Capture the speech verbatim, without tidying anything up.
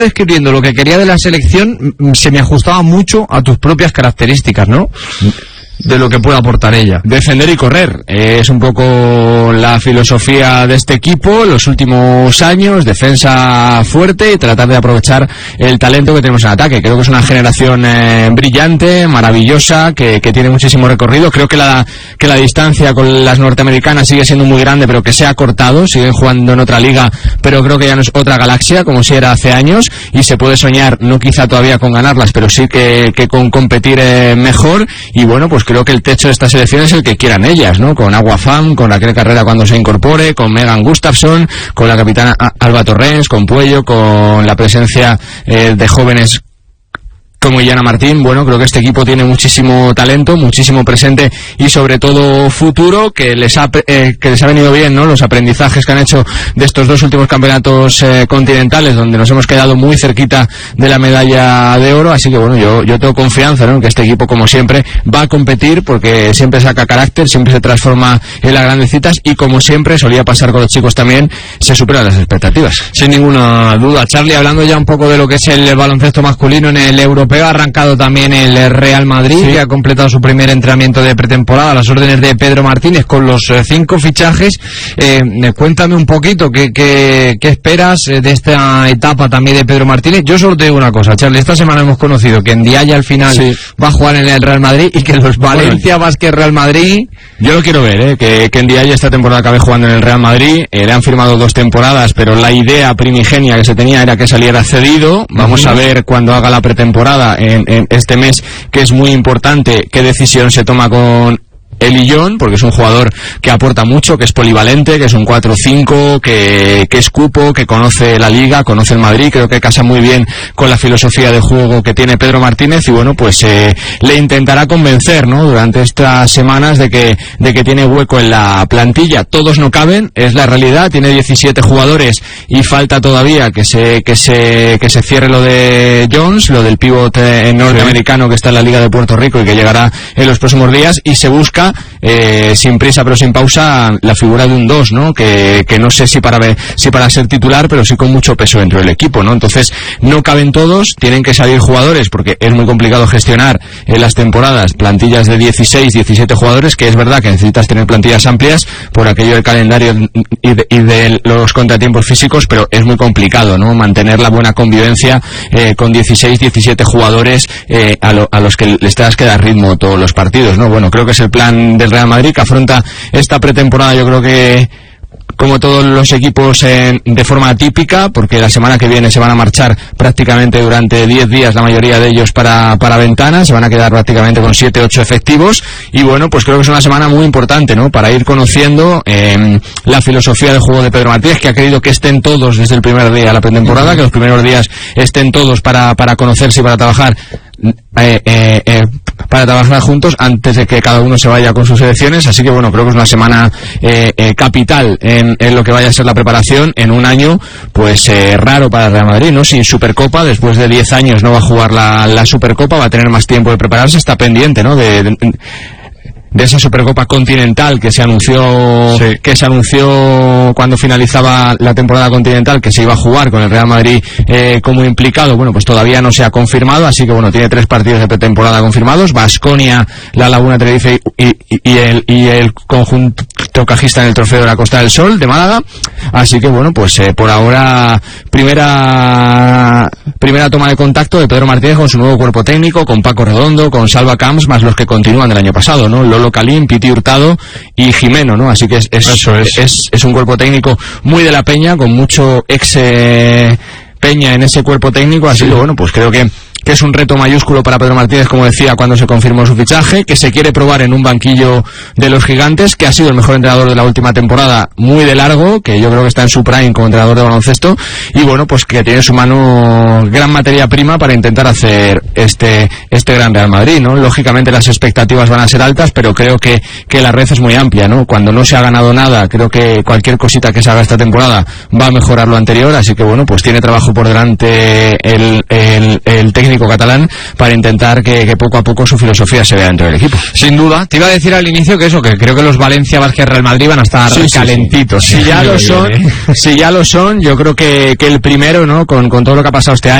describiendo lo que quería de la selección, se me ajustaba mucho a tus propias características, ¿no? De lo que puede aportar ella. Defender y correr es un poco la filosofía de este equipo los últimos años, defensa fuerte y tratar de aprovechar el talento que tenemos en ataque. Creo que es una generación eh, brillante, maravillosa, que, que tiene muchísimo recorrido. Creo que la, que la distancia con las norteamericanas sigue siendo muy grande, pero que se ha cortado, siguen jugando en otra liga, pero creo que ya no es otra galaxia como si era hace años, y se puede soñar, no quizá todavía con ganarlas, pero sí que, que con competir eh, mejor. Y bueno, pues creo que el techo de esta selección es el que quieran ellas, ¿no? Con Agua Fam, con Raquel Carrera cuando se incorpore, con Megan Gustafsson, con la capitana Alba Torrens, con Puello, con la presencia eh, de jóvenes como Illana Martín. Bueno, creo que este equipo tiene muchísimo talento, muchísimo presente y sobre todo futuro, que les ha eh, que les ha venido bien, ¿no? Los aprendizajes que han hecho de estos dos últimos campeonatos eh, continentales, donde nos hemos quedado muy cerquita de la medalla de oro. Así que bueno, yo yo tengo confianza, ¿no?, en que este equipo, como siempre, va a competir, porque siempre saca carácter, siempre se transforma en las grandecitas, y como siempre solía pasar con los chicos también, se superan las expectativas. Sin ninguna duda. Charlie, hablando ya un poco de lo que es el baloncesto masculino en el europeo, ha arrancado también el Real Madrid, sí, que ha completado su primer entrenamiento de pretemporada a las órdenes de Pedro Martínez con los eh, cinco fichajes. Eh, cuéntame un poquito qué, qué, qué esperas de esta etapa también de Pedro Martínez. Yo solo te digo una cosa, Charlie, esta semana hemos conocido que Ndiaye al final sí va a jugar en el Real Madrid, y que los Valencia Basket Real Madrid... Yo lo quiero ver, ¿eh? que, que Ndiaye esta temporada acabe jugando en el Real Madrid. Eh, le han firmado dos temporadas, pero la idea primigenia que se tenía era que saliera cedido. Vamos uh-huh. a ver cuando haga la pretemporada en, en este mes, que es muy importante, qué decisión se toma con Elillón, porque es un jugador que aporta mucho, que es polivalente, que es un cuatro cinco, que, que es cupo, que conoce la liga, conoce el Madrid. Creo que casa muy bien con la filosofía de juego que tiene Pedro Martínez, y bueno, pues eh, le intentará convencer, ¿no?, durante estas semanas de que de que tiene hueco en la plantilla. Todos no caben, es la realidad. Tiene diecisiete jugadores y falta todavía que se que se que se cierre lo de Jones, lo del pívot eh, norteamericano que está en la Liga de Puerto Rico y que llegará en los próximos días, y se busca Eh, sin prisa pero sin pausa la figura de un dos, ¿no?, que, que no sé si para ver, si para ser titular, pero sí con mucho peso dentro del equipo, ¿no? Entonces no caben todos, tienen que salir jugadores, porque es muy complicado gestionar en las temporadas plantillas de dieciséis, diecisiete jugadores, que es verdad que necesitas tener plantillas amplias por aquello del calendario y de, y de los contratiempos físicos, pero es muy complicado, ¿no?, mantener la buena convivencia eh, con dieciséis, diecisiete jugadores eh, a, lo, a los que les tengas que dar ritmo todos los partidos, ¿no? Bueno, creo que es el plan del Real Madrid, que afronta esta pretemporada, yo creo que como todos los equipos eh, de forma atípica, porque la semana que viene se van a marchar prácticamente durante diez días la mayoría de ellos para, para Ventana, se van a quedar prácticamente con siete ocho efectivos, y bueno, pues creo que es una semana muy importante, ¿no?, para ir conociendo eh, la filosofía de juego de Pedro Martínez, que ha querido que estén todos desde el primer día de la pretemporada, que los primeros días estén todos para, para conocerse y para trabajar Eh, eh, eh, para trabajar juntos antes de que cada uno se vaya con sus selecciones. Así que bueno, creo que es una semana eh, eh, capital en, en lo que vaya a ser la preparación en un año pues eh, raro para el Real Madrid, ¿no? Sin Supercopa, después de diez años no va a jugar la, la Supercopa, va a tener más tiempo de prepararse, está pendiente, ¿no?, de, de de esa Supercopa Continental que se anunció sí. que se anunció cuando finalizaba la temporada continental, que se iba a jugar con el Real Madrid eh, como implicado. Bueno, pues todavía no se ha confirmado, así que bueno, tiene tres partidos de pretemporada confirmados: Baskonia, La Laguna Tenerife y, y, y el y el conjunto cajista en el Trofeo de la Costa del Sol de Málaga. Así que bueno, pues eh, por ahora primera primera toma de contacto de Pedro Martínez con su nuevo cuerpo técnico, con Paco Redondo, con Salva Camps, más los que continúan del año pasado, ¿no?, Lolo Calín, Piti Hurtado y Jimeno, ¿no? Así que es es, es. es es un cuerpo técnico muy de la Peña, con mucho ex eh, Peña en ese cuerpo técnico. Así sí. que bueno, pues creo que que es un reto mayúsculo para Pedro Martínez, como decía, cuando se confirmó su fichaje, que se quiere probar en un banquillo de los gigantes, que ha sido el mejor entrenador de la última temporada, muy de largo, que yo creo que está en su prime como entrenador de baloncesto, y bueno, pues que tiene en su mano gran materia prima para intentar hacer este este gran Real Madrid, ¿no? Lógicamente las expectativas van a ser altas, pero creo que, que la red es muy amplia, ¿no? Cuando no se ha ganado nada, creo que cualquier cosita que se haga esta temporada va a mejorar lo anterior, así que bueno, pues tiene trabajo por delante el, el, el técnico técnico catalán para intentar que, que poco a poco su filosofía se vea dentro del equipo. Sin duda. Te iba a decir al inicio que eso, que creo que los Valencia, Vázquez, Real Madrid van a estar sí, calentitos. Sí, sí. Si ya lo son, si ya lo son, yo creo que, que el primero, ¿no? Con, con todo lo que ha pasado este año,